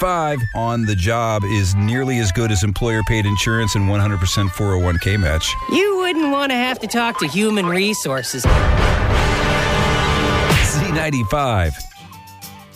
Z95 on the job is nearly as good as employer-paid insurance and 100% 401k match. You wouldn't want to have to talk to human resources. Z95.